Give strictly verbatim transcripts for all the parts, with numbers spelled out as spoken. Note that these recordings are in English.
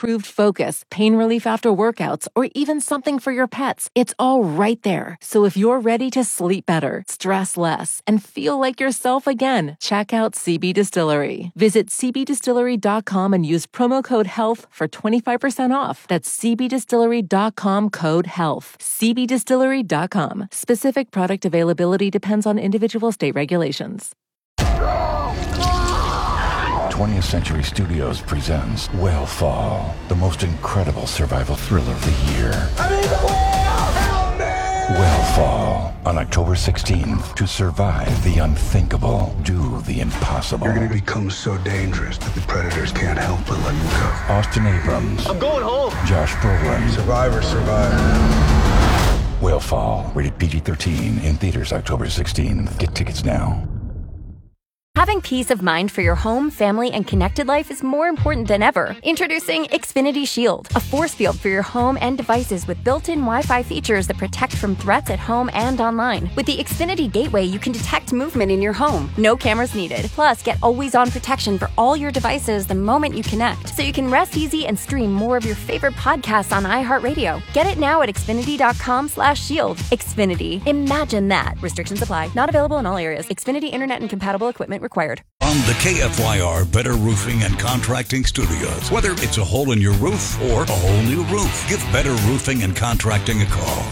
improved focus, pain relief after workouts, or even something for your pets. It's all right there. So if you're ready to sleep better, stress less, and feel like yourself again, check out C B Distillery. Visit c b distillery dot com and use promo code HEALTH for twenty-five percent off. That's c b distillery dot com code HEALTH. c b distillery dot com. Specific product availability depends on individual state regulations. twentieth Century Studios presents Whale the most incredible survival thriller of the year. I'm in the whale! Help me! Whale on October sixteenth. To survive the unthinkable, do the impossible. You're going to become so dangerous that the predators can't help but let you go. Austin Abrams. I'm going home. Josh Brolin. Survivor, survivor. Whale rated P G thirteen, in theaters October sixteenth. Get tickets now. Having peace of mind for your home, family, and connected life is more important than ever. Introducing Xfinity Shield, a force field for your home and devices with built-in Wi-Fi features that protect from threats at home and online. With the Xfinity Gateway, you can detect movement in your home. No cameras needed. Plus, get always-on protection for all your devices the moment you connect, so you can rest easy and stream more of your favorite podcasts on iHeartRadio. Get it now at xfinity dot com slash shield. Xfinity. Imagine that. Restrictions apply. Not available in all areas. Xfinity Internet and compatible equipment required. On the K F Y R Better Roofing and Contracting Studios. Whether it's a hole in your roof or a whole new roof, give Better Roofing and Contracting a call.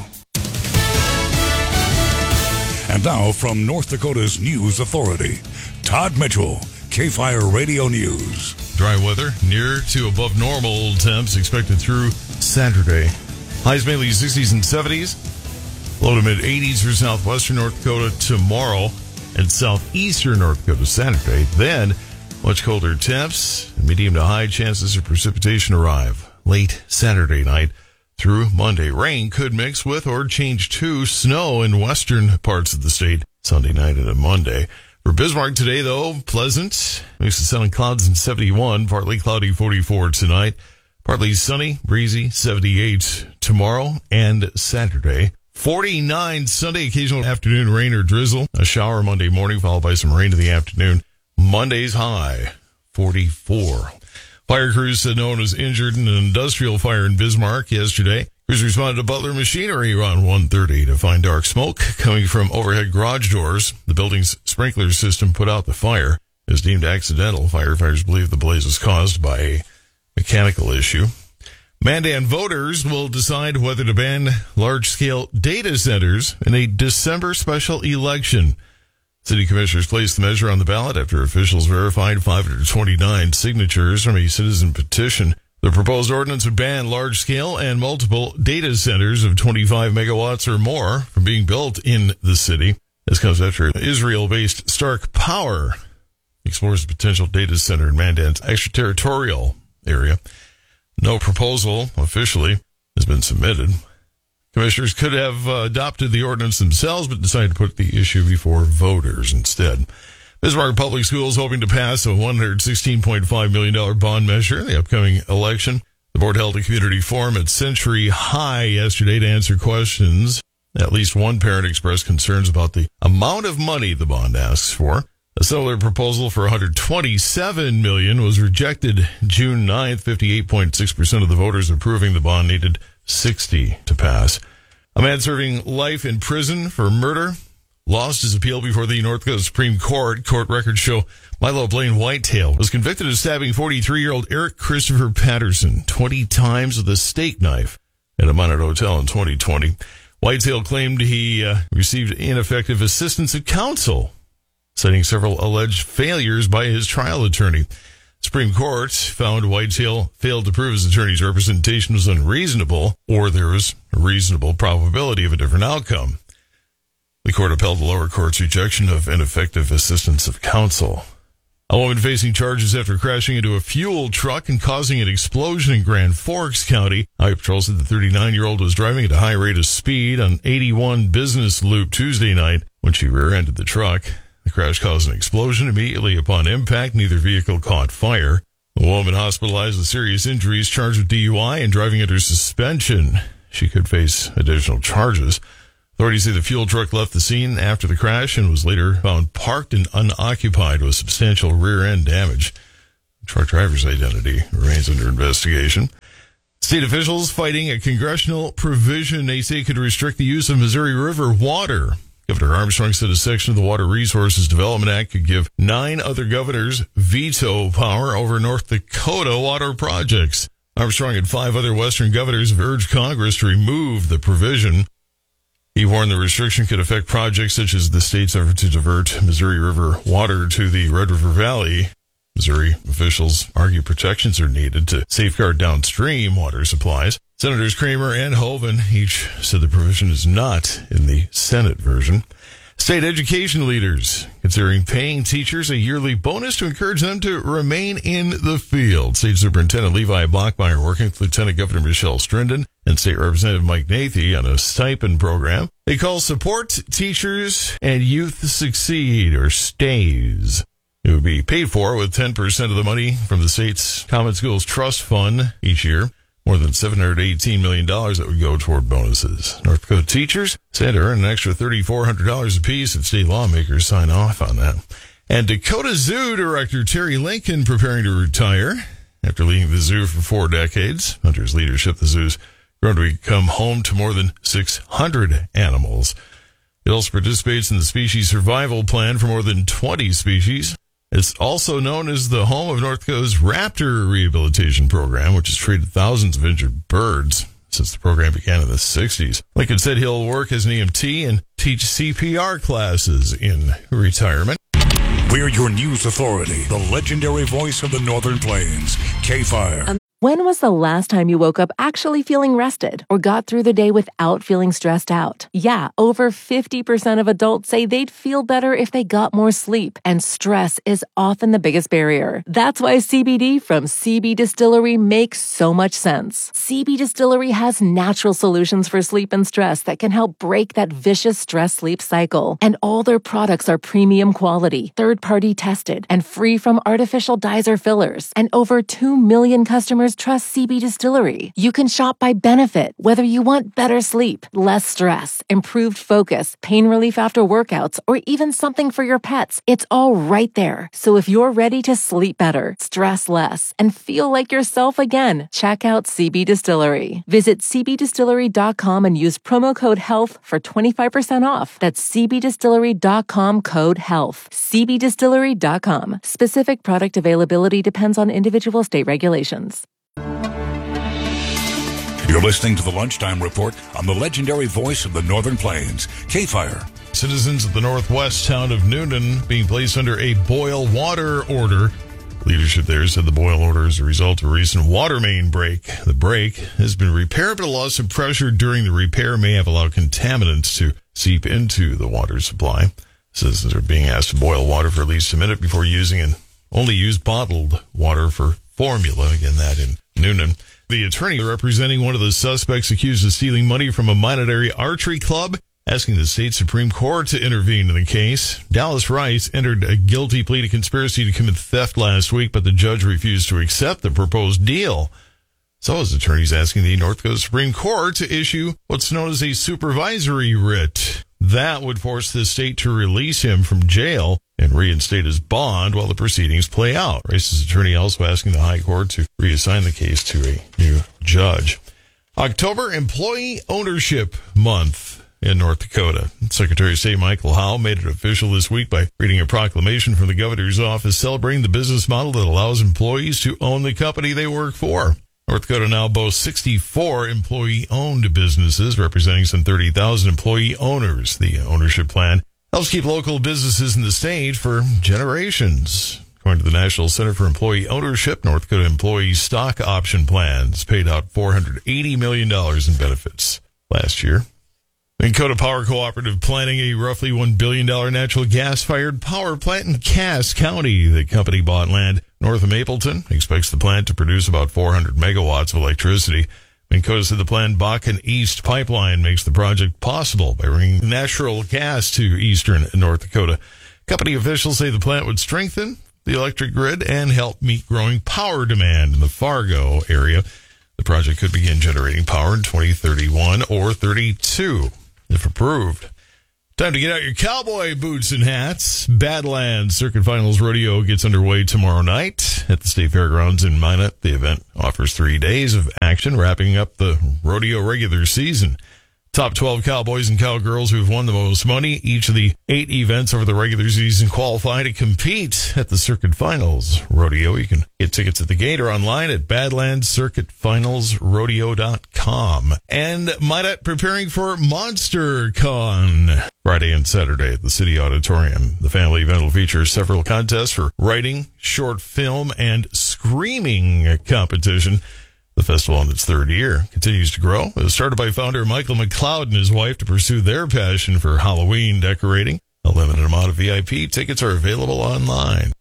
And now from North Dakota's News Authority, Todd Mitchell, K F Y R Radio News. Dry weather, near to above normal temps expected through Saturday. Highs mainly sixties and seventies. Low to mid eighties for southwestern North Dakota tomorrow. And southeastern North Dakota Saturday. Then, much colder temps, medium to high chances of precipitation arrive late Saturday night through Monday. Rain could mix with or change to snow in western parts of the state Sunday night and Monday. For Bismarck today, though, pleasant. Mix of sun and clouds in seventy-one, partly cloudy forty-four tonight. Partly sunny, breezy, seventy-eight tomorrow and Saturday. forty-nine Sunday, occasional afternoon rain or drizzle. A shower Monday morning, followed by some rain in the afternoon. Monday's high, forty-four. Fire crews said no one was injured in an industrial fire in Bismarck yesterday. Crews responded to Butler Machinery around one thirty to find dark smoke coming from overhead garage doors. The building's sprinkler system put out the fire. It was deemed accidental. Firefighters believe the blaze was caused by a mechanical issue. Mandan voters will decide whether to ban large-scale data centers in a December special election. City commissioners placed the measure on the ballot after officials verified five hundred twenty-nine signatures from a citizen petition. The proposed ordinance would ban large-scale and multiple data centers of twenty-five megawatts or more from being built in the city. This comes after Israel-based Stark Power explores the potential data center in Mandan's extraterritorial area. No proposal officially has been submitted. Commissioners could have uh, adopted the ordinance themselves, but decided to put the issue before voters instead. Bismarck Public Schools hoping to pass a one hundred sixteen point five million dollars bond measure in the upcoming election. The board held a community forum at Century High yesterday to answer questions. At least one parent expressed concerns about the amount of money the bond asks for. A similar proposal for one hundred twenty-seven million dollars was rejected June ninth. fifty-eight point six percent of the voters approving the bond needed sixty to pass. A man serving life in prison for murder lost his appeal before the North Dakota Supreme Court. Court records show Milo Blaine Whitetail was convicted of stabbing forty-three-year-old Eric Christopher Patterson twenty times with a steak knife at a Minot hotel in twenty twenty. Whitetail claimed he uh, received ineffective assistance of counsel, citing several alleged failures by his trial attorney. Supreme Court found Whitetail failed to prove his attorney's representation was unreasonable, or there was a reasonable probability of a different outcome. The court upheld the lower court's rejection of ineffective assistance of counsel. A woman facing charges after crashing into a fuel truck and causing an explosion in Grand Forks County. Highway Patrol said the thirty-nine-year-old was driving at a high rate of speed on eighty-one Business Loop Tuesday night when she rear-ended the truck. The crash caused an explosion immediately upon impact. Neither vehicle caught fire. The woman hospitalized with serious injuries, charged with D U I and driving under suspension. She could face additional charges. Authorities say the fuel truck left the scene after the crash and was later found parked and unoccupied with substantial rear-end damage. The truck driver's identity remains under investigation. State officials fighting a congressional provision they say could restrict the use of Missouri River water. Governor Armstrong said a section of the Water Resources Development Act could give nine other governors veto power over North Dakota water projects. Armstrong and five other Western governors have urged Congress to remove the provision. He warned the restriction could affect projects such as the state's effort to divert Missouri River water to the Red River Valley. Missouri officials argue protections are needed to safeguard downstream water supplies. Senators Kramer and Hoeven each said the provision is not in the Senate version. State education leaders considering paying teachers a yearly bonus to encourage them to remain in the field. State Superintendent Levi Blockmeyer working with Lieutenant Governor Michelle Strinden and State Representative Mike Nathy on a stipend program they call Support Teachers and Youth Succeed, or STAYS. It would be paid for with ten percent of the money from the state's Common Schools Trust Fund each year. More than seven hundred eighteen million dollars that would go toward bonuses. North Dakota teachers said to earn an extra three thousand four hundred dollars apiece if state lawmakers sign off on that. And Dakota Zoo Director Terry Lincoln preparing to retire after leading the zoo for four decades. Under his leadership, the zoo's grown to become home to more than six hundred animals. It also participates in the species survival plan for more than twenty species. It's also known as the home of North Dakota's Raptor Rehabilitation Program, which has treated thousands of injured birds since the program began in the sixties. Lincoln said he'll work as an E M T and teach C P R classes in retirement. We're your news authority, the legendary voice of the Northern Plains, K-Fire. Um, When was the last time you woke up actually feeling rested or got through the day without feeling stressed out? Yeah, over fifty percent of adults say they'd feel better if they got more sleep, and stress is often the biggest barrier. That's why C B D from C B Distillery makes so much sense. C B Distillery has natural solutions for sleep and stress that can help break that vicious stress-sleep cycle. And all their products are premium quality, third-party tested, and free from artificial dyes or fillers. And over two million customers trust C B Distillery. You can shop by benefit, whether you want better sleep, less stress, improved focus, pain relief after workouts, or even something for your pets. It's all right there. So if you're ready to sleep better, stress less, and feel like yourself again, check out C B Distillery. Visit c b distillery dot com and use promo code HEALTH for twenty-five percent off. That's c b distillery dot com code HEALTH. c b distillery dot com. Specific product availability depends on individual state regulations. You're listening to the Lunchtime Report on the legendary voice of the Northern Plains, K-Fire. Citizens of the northwest town of Newnan being placed under a boil water order. Leadership there said the boil order is a result of a recent water main break. The break has been repaired, but a loss of pressure during the repair may have allowed contaminants to seep into the water supply. Citizens are being asked to boil water for at least a minute before using and only use bottled water for formula. Again, that in Newnan. The attorney representing one of the suspects accused of stealing money from a Monterey Archery Club, asking the state Supreme Court to intervene in the case. Dallas Rice entered a guilty plea to conspiracy to commit theft last week, but the judge refused to accept the proposed deal. So his attorney's asking the North Dakota Supreme Court to issue what's known as a supervisory writ. That would force the state to release him from jail and reinstate his bond while the proceedings play out. Rice's attorney also asking the High Court to reassign the case to a new judge. October Employee Ownership Month in North Dakota. Secretary of State Michael Howe made it official this week by reading a proclamation from the governor's office celebrating the business model that allows employees to own the company they work for. North Dakota now boasts sixty-four employee-owned businesses, representing some thirty thousand employee owners. The ownership plan helps keep local businesses in the state for generations. According to the National Center for Employee Ownership, North Dakota employee stock option plans paid out four hundred eighty million dollars in benefits last year. Dakota Power Cooperative planning a roughly one billion dollars natural gas-fired power plant in Cass County. The company bought land north of Mapleton, expects the plant to produce about four hundred megawatts of electricity. Dakota said the planned Bakken East pipeline makes the project possible by bringing natural gas to eastern North Dakota. Company officials say the plant would strengthen the electric grid and help meet growing power demand in the Fargo area. The project could begin generating power in twenty thirty-one or thirty-two. If approved. Time to get out your cowboy boots and hats. Badlands Circuit Finals Rodeo gets underway tomorrow night at the State Fairgrounds in Minot. The event offers three days of action, wrapping up the rodeo regular season. Top twelve cowboys and cowgirls who've won the most money each of the eight events over the regular season qualify to compete at the Circuit Finals Rodeo. You can get tickets at the gate or online at badlands circuit finals rodeo dot com. And Minot preparing for Monster Con Friday and Saturday at the City Auditorium. The family event will feature several contests for writing, short film, and screaming competition. The festival in its third year continues to grow. It was started by founder Michael McLeod and his wife to pursue their passion for Halloween decorating. A limited amount of V I P tickets are available online.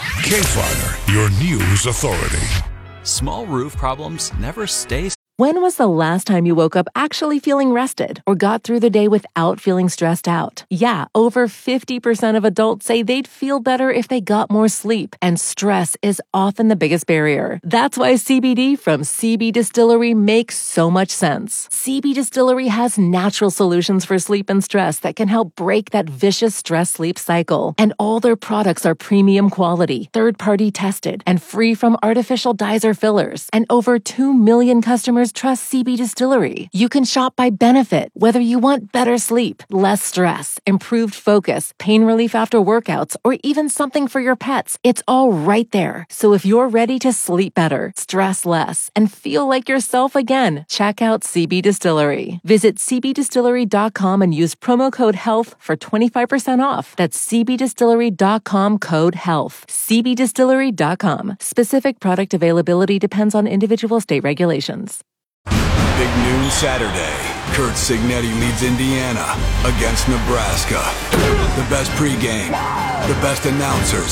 K-Fire, your news authority. Small roof problems never stay. When was the last time you woke up actually feeling rested or got through the day without feeling stressed out? Yeah, over fifty percent of adults say they'd feel better if they got more sleep, and stress is often the biggest barrier. That's why C B D from C B Distillery makes so much sense. C B Distillery has natural solutions for sleep and stress that can help break that vicious stress-sleep cycle. And all their products are premium quality, third-party tested, and free from artificial dyes or fillers. And over two million customers trust C B Distillery. You can shop by benefit, whether you want better sleep, less stress, improved focus, pain relief after workouts, or even something for your pets. It's all right there. So if you're ready to sleep better, stress less, and feel like yourself again, check out C B Distillery. Visit c b distillery dot com and use promo code HEALTH for twenty-five percent off. That's c b distillery dot com code HEALTH. c b distillery dot com. Specific product availability depends on individual state regulations. Big noon Saturday. Kurt Signetti leads Indiana against Nebraska. The best pregame, the best announcers.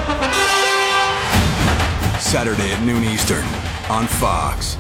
Saturday at noon Eastern on Fox.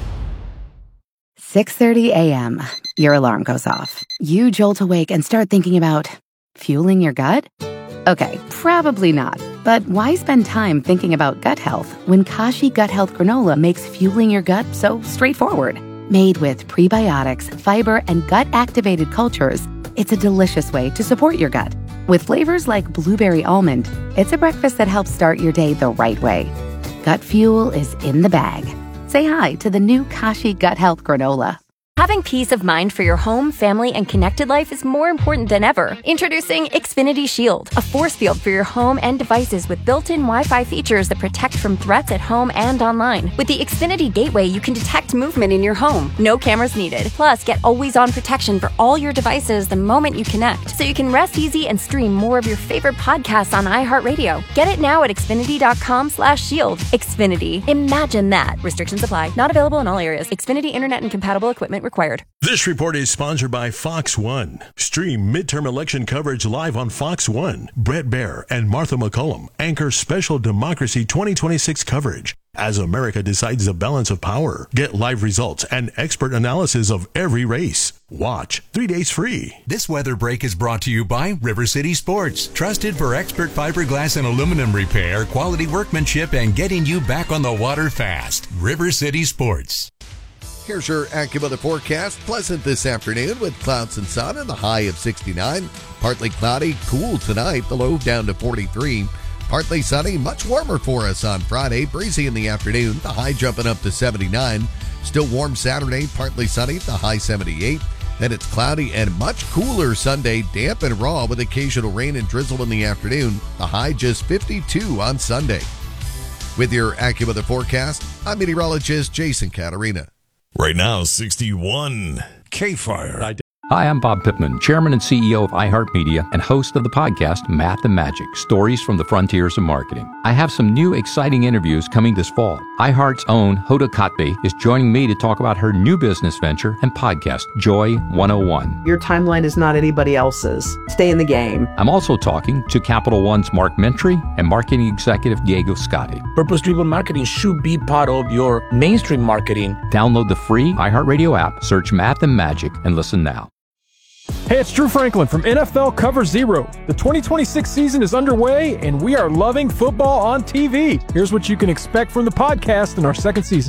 six thirty a.m. Your alarm goes off. You jolt awake and start thinking about fueling your gut? Okay, probably not. But why spend time thinking about gut health when Kashi Gut Health Granola makes fueling your gut so straightforward? Made with prebiotics, fiber, and gut-activated cultures, it's a delicious way to support your gut. With flavors like blueberry almond, it's a breakfast that helps start your day the right way. Gut fuel is in the bag. Say hi to the new Kashi Gut Health Granola. Having peace of mind for your home, family, and connected life is more important than ever. Introducing Xfinity Shield, a force field for your home and devices with built-in Wi-Fi features that protect from threats at home and online. With the Xfinity Gateway, you can detect movement in your home. No cameras needed. Plus, get always-on protection for all your devices the moment you connect, so you can rest easy and stream more of your favorite podcasts on iHeartRadio. Get it now at xfinity dot com slash shield. Xfinity. Imagine that. Restrictions apply. Not available in all areas. Xfinity Internet and compatible equipment required. This report is sponsored by Fox One. Stream midterm election coverage live on Fox One. Brett Baer and Martha McCollum anchor special Democracy twenty twenty-six coverage as America decides the balance of power. Get live results and expert analysis of every race. Watch three days free. This weather break is brought to you by River City Sports. Trusted for expert fiberglass and aluminum repair, quality workmanship, and getting you back on the water fast. River City Sports. Here's your AccuWeather forecast. Pleasant this afternoon with clouds and sun and the high of sixty-nine. Partly cloudy, cool tonight, the low down to forty-three. Partly sunny, much warmer for us on Friday. Breezy in the afternoon, the high jumping up to seventy-nine. Still warm Saturday, partly sunny, the high seventy-eight. Then it's cloudy and much cooler Sunday, damp and raw with occasional rain and drizzle in the afternoon. The high just fifty-two on Sunday. With your AccuWeather forecast, I'm meteorologist Jason Caterina. Right now, sixty-one. K-Fire. Hi, I'm Bob Pittman, Chairman and C E O of iHeartMedia and host of the podcast Math and Magic, Stories from the Frontiers of Marketing. I have some new exciting interviews coming this fall. iHeart's own Hoda Kotb is joining me to talk about her new business venture and podcast, Joy one oh one. Your timeline is not anybody else's. Stay in the game. I'm also talking to Capital One's Mark Mentry and marketing executive Diego Scotti. Purpose-driven marketing should be part of your mainstream marketing. Download the free iHeartRadio app, search Math and Magic, and listen now. Hey, it's Drew Franklin from N F L Cover Zero. The twenty twenty-six season is underway, and we are loving football on T V. Here's what you can expect from the podcast in our second season.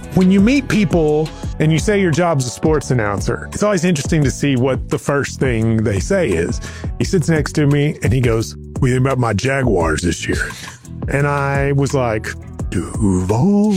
When you meet people and you say your job's a sports announcer, it's always interesting to see what the first thing they say is. He sits next to me and he goes, "What do you think about my Jaguars this year?" And I was like, Duval.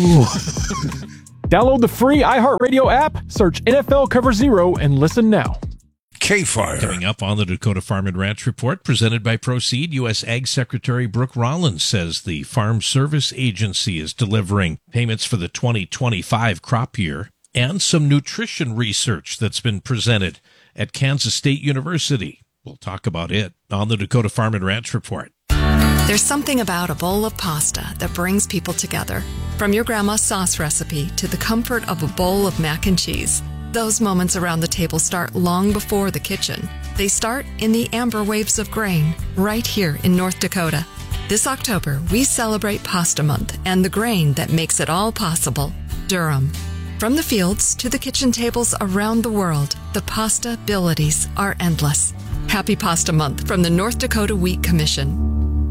Download the free iHeartRadio app, search N F L Cover Zero, and listen now. K-Fire. Coming up on the Dakota Farm and Ranch Report, presented by Proceed, U S Ag Secretary Brooke Rollins says the Farm Service Agency is delivering payments for the twenty twenty-five crop year, and some nutrition research that's been presented at Kansas State University. We'll talk about it on the Dakota Farm and Ranch Report. There's something about a bowl of pasta that brings people together. From your grandma's sauce recipe to the comfort of a bowl of mac and cheese. Those moments around the table start long before the kitchen. They start in the amber waves of grain, right here in North Dakota. This October, we celebrate Pasta Month and the grain that makes it all possible, durum. From the fields to the kitchen tables around the world, the pasta abilities are endless. Happy Pasta Month from the North Dakota Wheat Commission.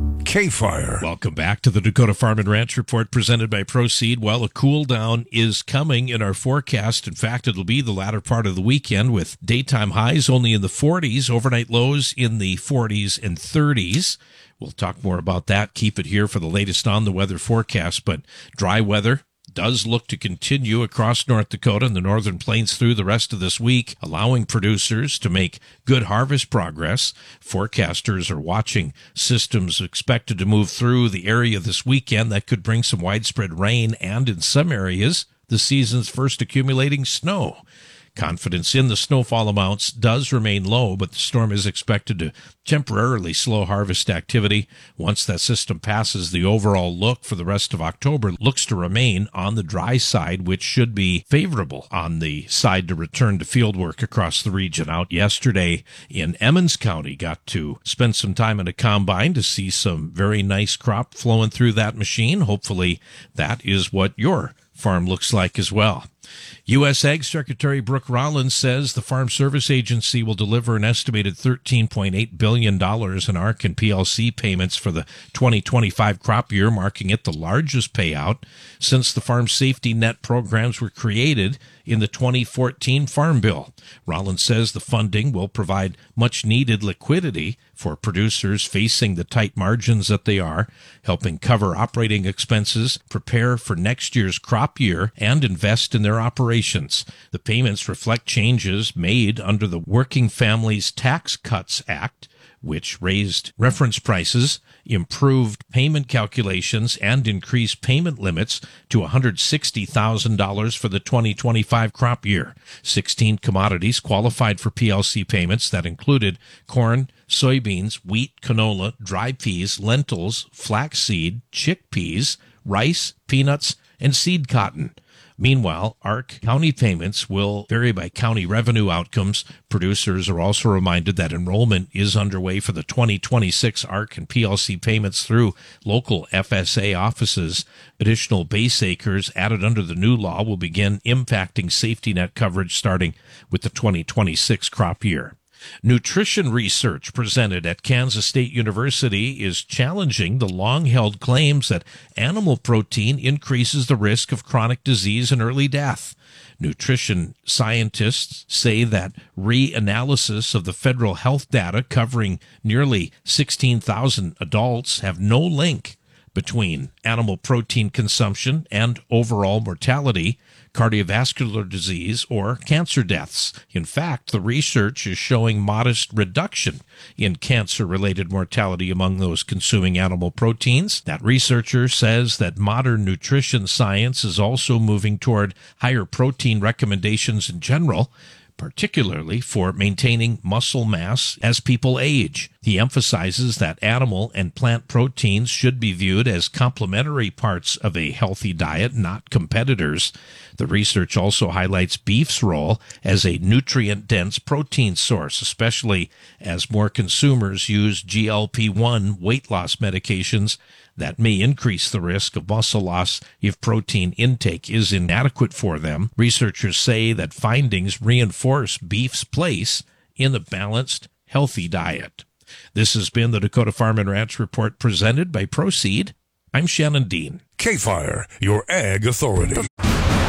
K-Fire. Welcome back to the Dakota Farm and Ranch Report presented by Proceed. Well, a cool down is coming in our forecast. In fact, it'll be the latter part of the weekend with daytime highs only in the forties, overnight lows in the forties and thirties. We'll talk more about that. Keep it here for the latest on the weather forecast, but dry weather does look to continue across North Dakota and the Northern Plains through the rest of this week, allowing producers to make good harvest progress. Forecasters are watching systems expected to move through the area this weekend that could bring some widespread rain and, in some areas, the season's first accumulating snow. Confidence in the snowfall amounts does remain low, but the storm is expected to temporarily slow harvest activity. Once that system passes, the overall look for the rest of October looks to remain on the dry side, which should be favorable on the side to return to field work across the region. Out yesterday in Emmons County, got to spend some time in a combine to see some very nice crop flowing through that machine. Hopefully that is what your farm looks like as well. U S Ag Secretary Brooke Rollins says the Farm Service Agency will deliver an estimated thirteen point eight billion dollars in A R C and P L C payments for the twenty twenty-five crop year, marking it the largest payout since the Farm Safety Net programs were created in the twenty fourteen Farm Bill. Rollins says the funding will provide much-needed liquidity for producers facing the tight margins that they are, helping cover operating expenses, prepare for next year's crop year, and invest in their operations. The payments reflect changes made under the Working Families Tax Cuts Act, which raised reference prices, improved payment calculations, and increased payment limits to one hundred sixty thousand dollars for the twenty twenty-five crop year. sixteen commodities qualified for P L C payments that included corn, soybeans, wheat, canola, dry peas, lentils, flaxseed, chickpeas, rice, peanuts, and seed cotton. Meanwhile, A R C county payments will vary by county revenue outcomes. Producers are also reminded that enrollment is underway for the twenty twenty-six A R C and P L C payments through local F S A offices. Additional base acres added under the new law will begin impacting safety net coverage starting with the twenty twenty-six crop year. Nutrition research presented at Kansas State University is challenging the long-held claims that animal protein increases the risk of chronic disease and early death. Nutrition scientists say that reanalysis of the federal health data covering nearly sixteen thousand adults have no link between animal protein consumption and overall mortality, cardiovascular disease, or cancer deaths. In fact, the research is showing modest reduction in cancer-related mortality among those consuming animal proteins. That researcher says that modern nutrition science is also moving toward higher protein recommendations in general, particularly for maintaining muscle mass as people age. He emphasizes that animal and plant proteins should be viewed as complementary parts of a healthy diet, not competitors. The research also highlights beef's role as a nutrient-dense protein source, especially as more consumers use G L P one weight loss medications that may increase the risk of muscle loss if protein intake is inadequate for them. Researchers say that findings reinforce beef's place in the balanced, healthy diet. This has been the Dakota Farm and Ranch Report presented by Proceed. I'm Shannon Dean. K-Fire, your ag authority.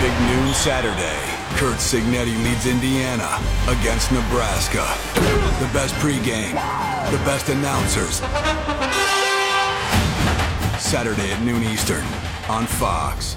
Big noon Saturday. Kurt Signetti leads Indiana against Nebraska. The best pregame, the best announcers. Saturday at noon Eastern on Fox.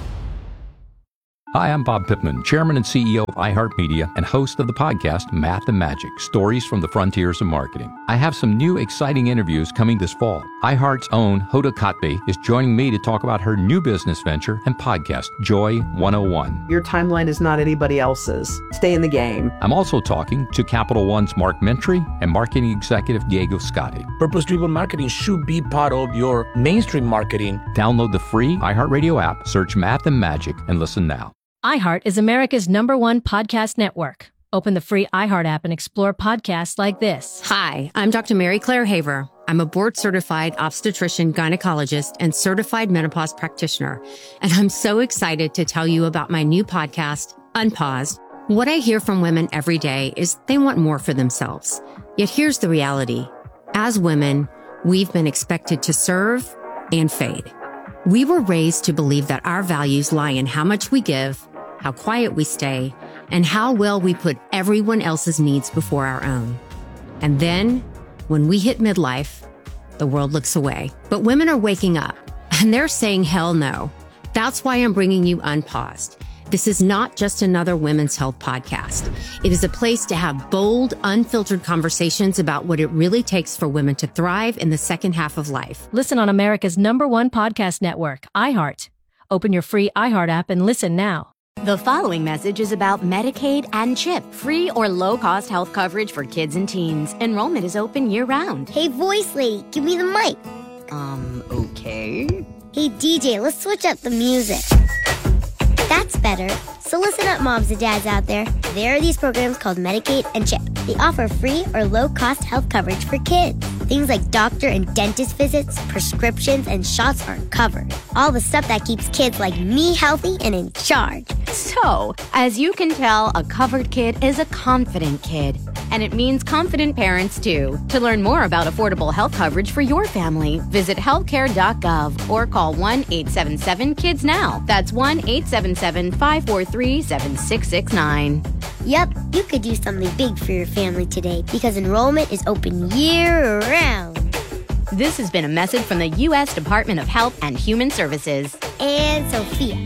Hi, I'm Bob Pittman, Chairman and C E O of iHeartMedia and host of the podcast Math and Magic, Stories from the Frontiers of Marketing. I have some new exciting interviews coming this fall. iHeart's own Hoda Kotb is joining me to talk about her new business venture and podcast, Joy one oh one. Your timeline is not anybody else's. Stay in the game. I'm also talking to Capital One's Mark Mentry and marketing executive Diego Scotti. Purpose-driven marketing should be part of your mainstream marketing. Download the free iHeartRadio app, search Math and Magic, and listen now. iHeart is America's number one podcast network. Open the free iHeart app and explore podcasts like this. Hi, I'm Doctor Mary Claire Haver. I'm a board-certified obstetrician, gynecologist, and certified menopause practitioner. And I'm so excited to tell you about my new podcast, Unpaused. What I hear from women every day is they want more for themselves. Yet here's the reality. As women, we've been expected to serve and fade. We were raised to believe that our values lie in how much we give, how quiet we stay, and how well we put everyone else's needs before our own. And then, when we hit midlife, the world looks away. But women are waking up, and they're saying hell no. That's why I'm bringing you Unpaused. This is not just another women's health podcast. It is a place to have bold, unfiltered conversations about what it really takes for women to thrive in the second half of life. Listen on America's number one podcast network, iHeart. Open your free iHeart app and listen now. The following message is about Medicaid and CHIP, free or low-cost health coverage for kids and teens. Enrollment is open year-round. Hey, voice lady, give me the mic. Um, okay. Hey, D J, let's switch up the music. That's better. So listen up, moms and dads out there. There are these programs called Medicaid and CHIP. They offer free or low-cost health coverage for kids. Things like doctor and dentist visits, prescriptions, and shots are covered. All the stuff that keeps kids like me healthy and in charge. So, as you can tell, a covered kid is a confident kid. And it means confident parents, too. To learn more about affordable health coverage for your family, visit healthcare dot gov or call one eight seven seven kids now. That's one eight seven seven, five four three, seven six six nine. Yep, you could do something big for your family today because enrollment is open year-round. This has been a message from the U S Department of Health and Human Services. And Sophia.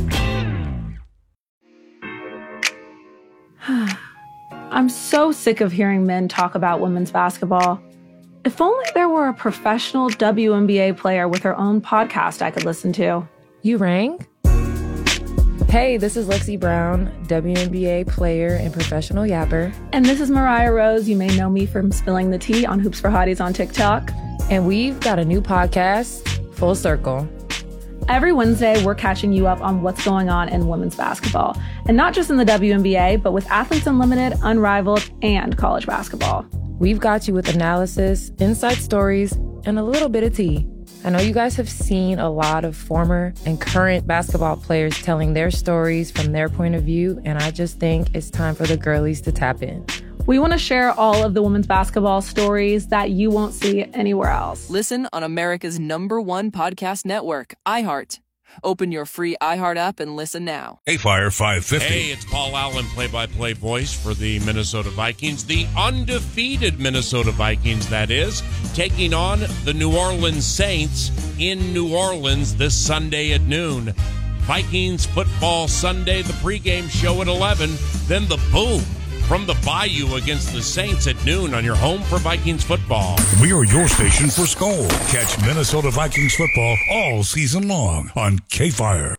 I'm so sick of hearing men talk about women's basketball. If only there were a professional W N B A player with her own podcast I could listen to. You rang? Hey, this is Lexi Brown, W N B A player and professional yapper. And this is Mariah Rose. You may know me from spilling the tea on Hoops for Hotties on TikTok. And we've got a new podcast, Full Circle. Every Wednesday, we're catching you up on what's going on in women's basketball. And not just in the W N B A, but with Athletes Unlimited, Unrivaled, and college basketball. We've got you with analysis, inside stories, and a little bit of tea. I know you guys have seen a lot of former and current basketball players telling their stories from their point of view, and I just think it's time for the girlies to tap in. We want to share all of the women's basketball stories that you won't see anywhere else. Listen on America's number one podcast network, iHeart. Open your free iHeart app and listen now. K-Fire five fifty. Hey, it's Paul Allen, play-by-play voice for the Minnesota Vikings. The undefeated Minnesota Vikings, that is, taking on the New Orleans Saints in New Orleans this Sunday at noon. Vikings Football Sunday, the pregame show at eleven, then the boom from the Bayou against the Saints at noon on your home for Vikings football. We are your station for Skol. Catch Minnesota Vikings football all season long on K-Fire.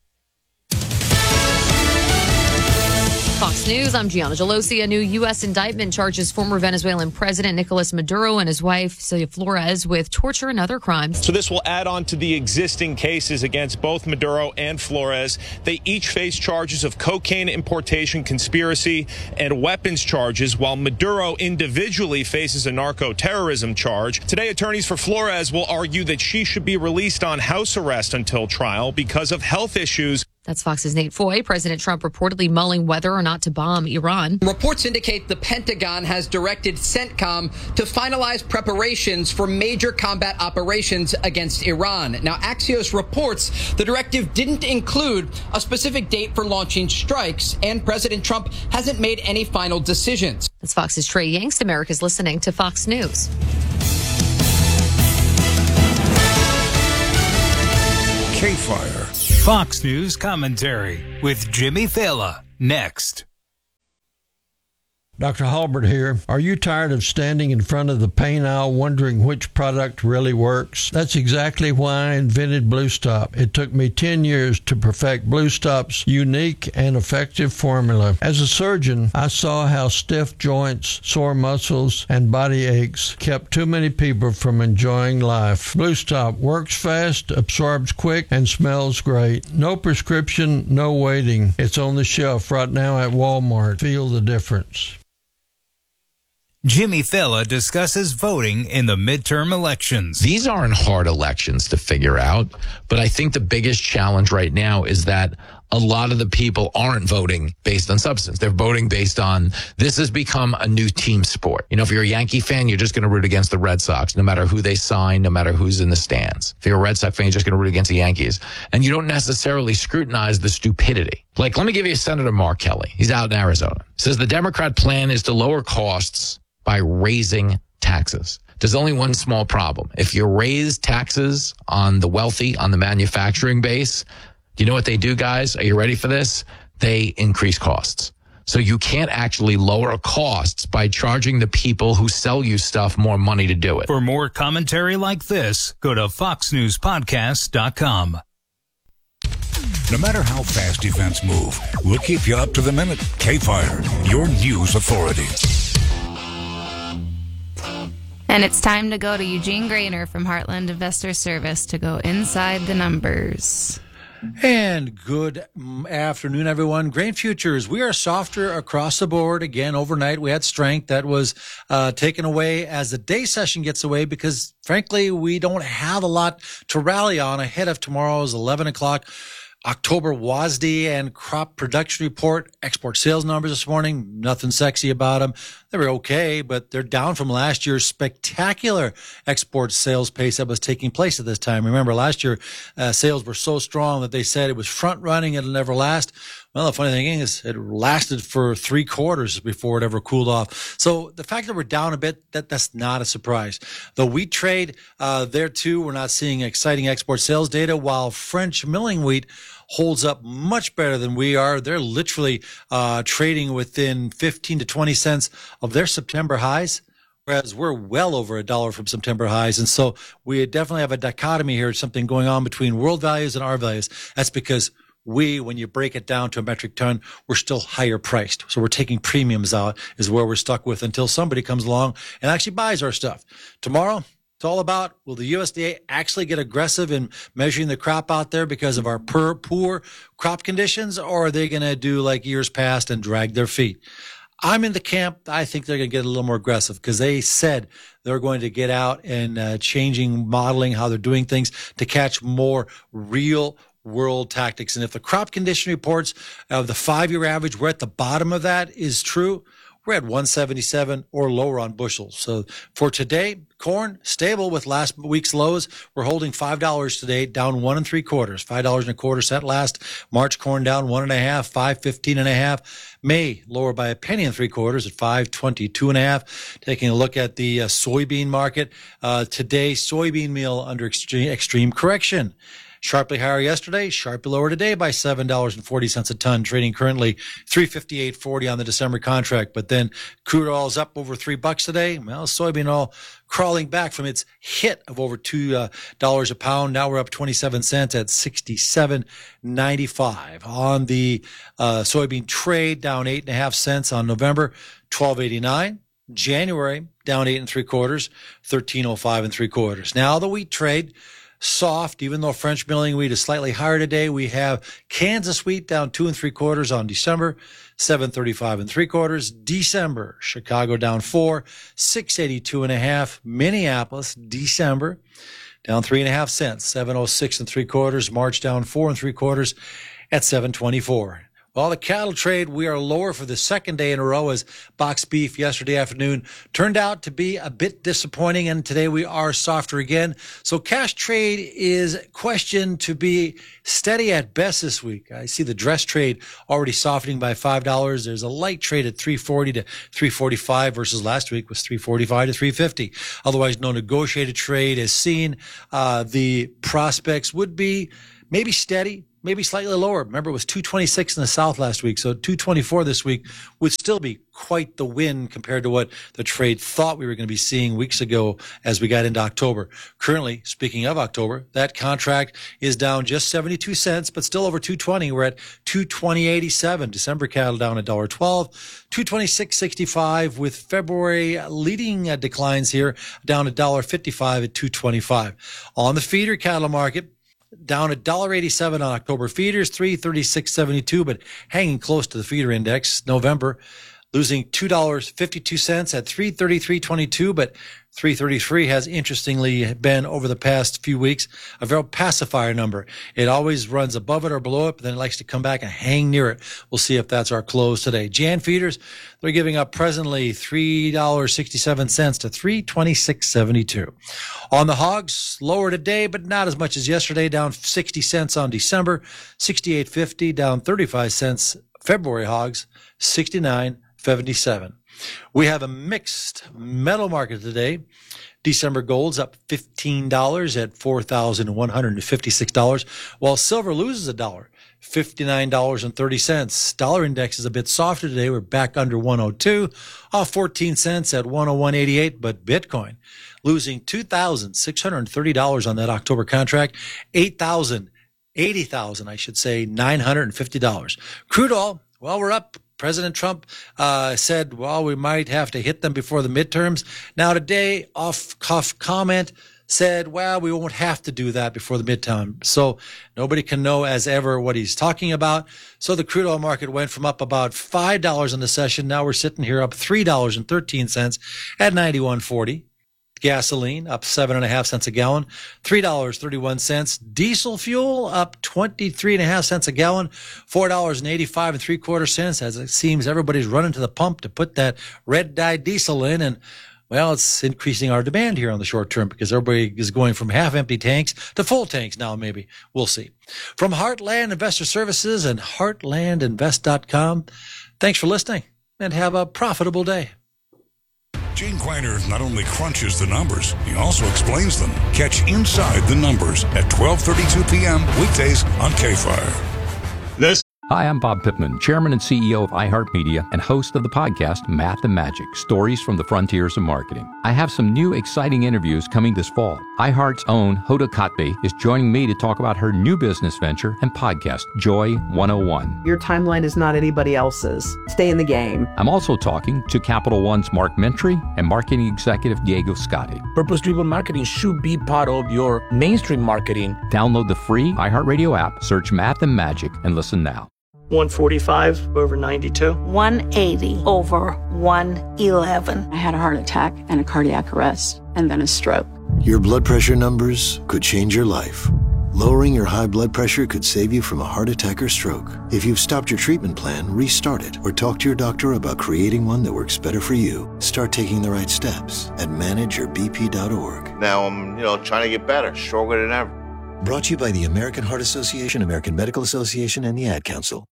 Fox News, I'm Gianna Gelosi. A new U S indictment charges former Venezuelan President Nicolas Maduro and his wife, Celia Flores, with torture and other crimes. So this will add on to the existing cases against both Maduro and Flores. They each face charges of cocaine importation, conspiracy, and weapons charges, while Maduro individually faces a narco-terrorism charge. Today, attorneys for Flores will argue that she should be released on house arrest until trial because of health issues. That's Fox's Nate Foy. President Trump reportedly mulling whether or not to bomb Iran. Reports indicate the Pentagon has directed CENTCOM to finalize preparations for major combat operations against Iran. Now, Axios reports the directive didn't include a specific date for launching strikes, and President Trump hasn't made any final decisions. That's Fox's Trey Yanks. America's listening to Fox News. K-Fire. Fox News commentary with Jimmy Fallon. Next. Doctor Halbert here. Are you tired of standing in front of the paint aisle wondering which product really works? That's exactly why I invented Blue Stop. It took me ten years to perfect Blue Stop's unique and effective formula. As a surgeon, I saw how stiff joints, sore muscles, and body aches kept too many people from enjoying life. Blue Stop works fast, absorbs quick, and smells great. No prescription, no waiting. It's on the shelf right now at Walmart. Feel the difference. Jimmy Fallon discusses voting in the midterm elections. These aren't hard elections to figure out, but I think the biggest challenge right now is that a lot of the people aren't voting based on substance. They're voting based on, this has become a new team sport. You know, if you're a Yankee fan, you're just going to root against the Red Sox, no matter who they sign, no matter who's in the stands. If you're a Red Sox fan, you're just going to root against the Yankees. And you don't necessarily scrutinize the stupidity. Like, let me give you Senator Mark Kelly. He's out in Arizona. Says the Democrat plan is to lower costs by raising taxes. There's only one small problem. If you raise taxes on the wealthy, on the manufacturing base, do you know what they do, guys? Are you ready for this? They increase costs. So you can't actually lower costs by charging the people who sell you stuff more money to do it. For more commentary like this, go to fox news podcast dot com. No matter how fast events move, we'll keep you up to the minute. K-Fire, your news authority. And it's time to go to Eugene Grainer from Heartland Investor Service to go inside the numbers. And good afternoon, everyone. Grain futures, we are softer across the board. Again, overnight, we had strength that was uh, taken away as the day session gets away because, frankly, we don't have a lot to rally on ahead of tomorrow's eleven o'clock October W A S D and crop production report. Export sales numbers this morning, nothing sexy about them. They were okay, but they're down from last year's spectacular export sales pace that was taking place at this time. Remember, last year, uh, sales were so strong that they said it was front running, it'll never last. Well, the funny thing is, it lasted for three quarters before it ever cooled off. So the fact that we're down a bit, that that's not a surprise. The wheat trade, uh, there too, we're not seeing exciting export sales data, while French milling wheat holds up much better than we are. They're literally uh, trading within fifteen to twenty cents of their September highs, whereas we're well over a dollar from September highs. And so we definitely have a dichotomy here, something going on between world values and our values. That's because we, when you break it down to a metric ton, we're still higher priced. So we're taking premiums out is where we're stuck with until somebody comes along and actually buys our stuff. Tomorrow, it's all about, will the U S D A actually get aggressive in measuring the crop out there because of our per, poor crop conditions, or are they going to do like years past and drag their feet? I'm in the camp. I think they're going to get a little more aggressive because they said they're going to get out and uh, changing, modeling how they're doing things to catch more real world tactics. And if the crop condition reports of the five-year average, we're at the bottom of that, is true, we're at one seventy-seven or lower on bushels. So for today, corn stable with last week's lows. We're holding five dollars today, down one and three quarters, five dollars and a quarter set last. March corn down one and a half, five fifteen and a half. May lower by a penny and three quarters at five twenty-two and a half. Taking a look at the uh, soybean market uh, today, soybean meal under extreme, extreme correction. Sharply higher yesterday, sharply lower today by seven dollars and forty cents a ton, trading currently three fifty-eight forty on the December contract. But then crude oil's up over three bucks today. Well, soybean oil crawling back from its hit of over two dollars uh, a pound. Now we're up twenty-seven cents at sixty-seven ninety-five. On the uh, soybean trade, down eight and a half cents on November, twelve eighty-nine. January, down eight and three quarters, thirteen oh five and three quarters. Now the wheat trade, soft, even though French milling wheat is slightly higher today. We have Kansas wheat down two and three quarters on December, seven thirty-five and three quarters. December, Chicago down four, six eighty-two and a half. Minneapolis, December, down three and a half cents, seven oh six and three quarters. March down four and three quarters. at seven twenty-four. Well, the cattle trade, we are lower for the second day in a row as box beef yesterday afternoon turned out to be a bit disappointing, and today we are softer again. So cash trade is questioned to be steady at best this week. I see the dress trade already softening by five dollars. There's a light trade at three forty to three forty-five versus last week was three forty-five to three fifty. Otherwise, no negotiated trade is seen. Uh, the prospects would be maybe steady, maybe slightly lower. Remember, it was two twenty-six in the South last week, so two twenty-four this week would still be quite the win compared to what the trade thought we were going to be seeing weeks ago as we got into October. Currently, speaking of October, that contract is down just seventy-two cents, but still over two twenty. We're at two twenty eighty-seven. December cattle down one dollar twelve, two twenty-six sixty-five, with February leading uh, declines here, down one dollar fifty-five at two twenty-five. On the feeder cattle market, down one dollar eighty-seven on October feeders, three thirty-six seventy-two, but hanging close to the feeder index. November losing two dollars and fifty-two cents at three thirty-three twenty-two, but three thirty-three has interestingly been over the past few weeks a real pacifier number. It always runs above it or below it, but then it likes to come back and hang near it. We'll see if that's our close today. Jan feeders, they're giving up presently three dollars and sixty-seven cents to three twenty-six seventy-two. On the hogs, lower today, but not as much as yesterday, down sixty cents on December, sixty-eight fifty, down thirty-five cents. February hogs, sixty-nine seventy-seven. We have a mixed metal market today. December gold's up fifteen dollars at four thousand one hundred fifty-six dollars, while silver loses a dollar, fifty-nine dollars and thirty cents. Dollar index is a bit softer today. We're back under one oh two, off fourteen cents at one oh one eighty-eight, but Bitcoin losing two thousand six hundred thirty dollars on that October contract, eight thousand, eighty thousand, I should say, nine hundred fifty dollars. Crude oil, well, we're up. President Trump uh, said, well, we might have to hit them before the midterms. Now today, off-cuff comment said, well, we won't have to do that before the midterm. So nobody can know as ever what he's talking about. So the crude oil market went from up about five dollars in the session. Now we're sitting here up three dollars and thirteen cents at ninety-one forty. Gasoline up seven and a half cents a gallon, three dollars and thirty-one cents. Diesel fuel up twenty-three and a half cents a gallon, four dollars and eighty-five and three quarter cents. As it seems, everybody's running to the pump to put that red dye diesel in, and well, it's increasing our demand here on the short term because everybody is going from half empty tanks to full tanks now. Maybe we'll see. From Heartland Investor Services and heartland invest dot com. Thanks for listening, and have a profitable day. Gene Greiner not only crunches the numbers, he also explains them. Catch Inside the Numbers at twelve thirty-two p.m. weekdays on K-Fire. This. Hi, I'm Bob Pittman, Chairman and C E O of iHeartMedia and host of the podcast Math and Magic, Stories from the Frontiers of Marketing. I have some new exciting interviews coming this fall. iHeart's own Hoda Kotb is joining me to talk about her new business venture and podcast, Joy one oh one. Your timeline is not anybody else's. Stay in the game. I'm also talking to Capital One's Mark Mentry and marketing executive Diego Scotti. Purpose-driven marketing should be part of your mainstream marketing. Download the free iHeartRadio app, search Math and Magic, and listen now. one forty-five over ninety-two. one eighty over one eleven. I had a heart attack and a cardiac arrest, and then a stroke. Your blood pressure numbers could change your life. Lowering your high blood pressure could save you from a heart attack or stroke. If you've stopped your treatment plan, restart it or talk to your doctor about creating one that works better for you. Start taking the right steps at manage your b p dot org. Now I'm, you know, trying to get better, stronger than ever. Brought to you by the American Heart Association, American Medical Association, and the Ad Council.